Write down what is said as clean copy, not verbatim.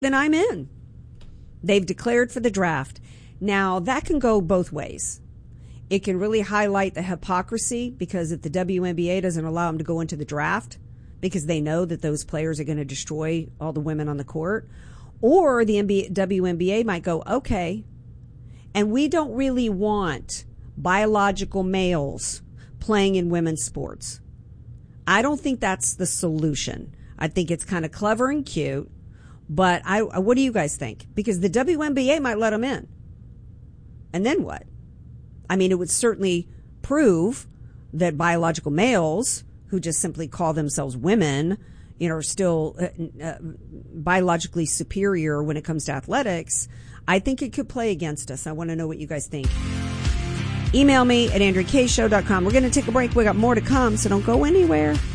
then I'm in. They've declared for the draft. Now, that can go both ways. It can really highlight the hypocrisy because if the WNBA doesn't allow them to go into the draft because they know that those players are going to destroy all the women on the court, or the WNBA might go, okay, and we don't really want biological males playing in women's sports. I don't think that's the solution. I think it's kind of clever and cute, but what do you guys think? Because the WNBA might let them in. And then what? I mean, it would certainly prove that biological males who just simply call themselves women, are still biologically superior when it comes to athletics. I think it could play against us. I want to know what you guys think. Email me at AndreaKShow.com. We're going to take a break. We got more to come, so don't go anywhere.